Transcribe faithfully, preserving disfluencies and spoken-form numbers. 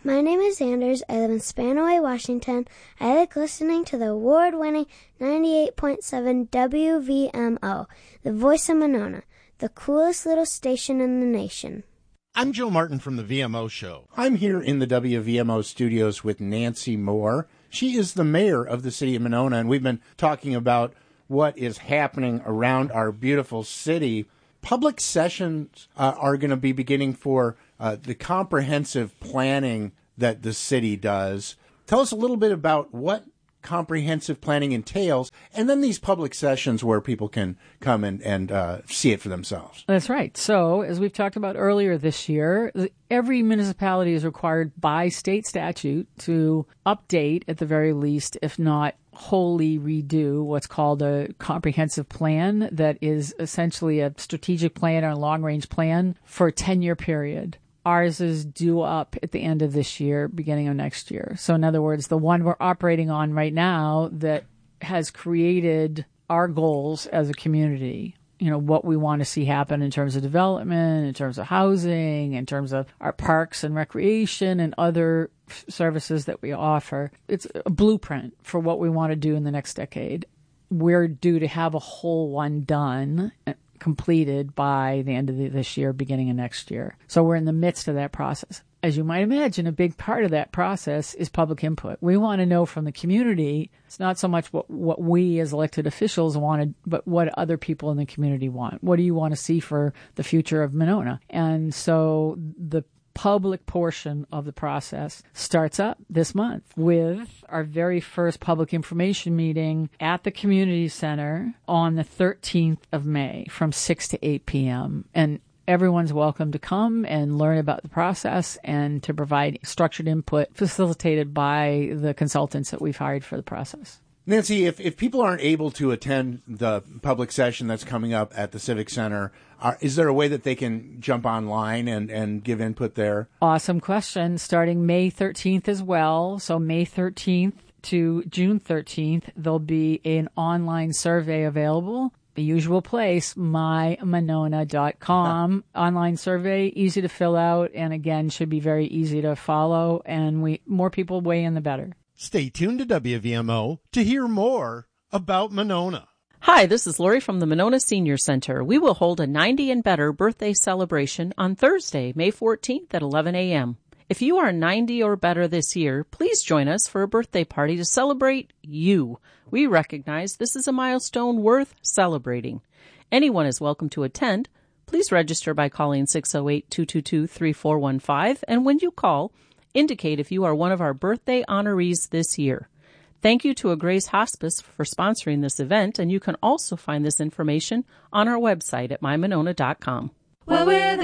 My name is Anders. I live in Spanaway, Washington. I like listening to the award-winning ninety-eight point seven W V M O, the voice of Monona, the coolest little station in the nation. I'm Joe Martin from the V M O Show. I'm here in the W V M O studios with Nancy Moore. She is the mayor of the city of Monona, and we've been talking about what is happening around our beautiful city. Public sessions uh, are going to be beginning for uh, the comprehensive planning that the city does. Tell us a little bit about what comprehensive planning entails, and then these public sessions where people can come and, and uh, see it for themselves. That's right. So, as we've talked about earlier this year, every municipality is required by state statute to update, at the very least, if not wholly redo, what's called a comprehensive plan that is essentially a strategic plan or a long-range plan for a ten-year period. Ours is due up at the end of this year, beginning of next year. So in other words, the one we're operating on right now that has created our goals as a community, you know, what we want to see happen in terms of development, in terms of housing, in terms of our parks and recreation and other f- services that we offer. It's a blueprint for what we want to do in the next decade. We're due to have a whole one done, completed by the end of the, this year, beginning of next year. So we're in the midst of that process. As you might imagine, a big part of that process is public input. We want to know from the community, it's not so much what, what we as elected officials wanted, but what other people in the community want. What do you want to see for the future of Monona? And so the public portion of the process starts up this month with our very first public information meeting at the community center on the thirteenth of May from six to eight p.m. And everyone's welcome to come and learn about the process and to provide structured input facilitated by the consultants that we've hired for the process. Nancy, if, if people aren't able to attend the public session that's coming up at the Civic Center, are, is there a way that they can jump online and, and give input there? Awesome question. Starting May thirteenth as well. So May thirteenth to June thirteenth, there'll be an online survey available. The usual place, my monona dot com. Online survey, easy to fill out, and again, should be very easy to follow. And we more people weigh in, the better. Stay tuned to W V M O to hear more about Monona. Hi, this is Lori from the Monona Senior Center. We will hold a ninety and better birthday celebration on Thursday, May fourteenth at eleven a.m. If you are ninety or better this year, please join us for a birthday party to celebrate you. We recognize this is a milestone worth celebrating. Anyone is welcome to attend. Please register by calling six oh eight, two two two, three four one five, and when you call, indicate if you are one of our birthday honorees this year. Thank you to A Grace Hospice for sponsoring this event, and you can also find this information on our website at my monona dot com. Well, we're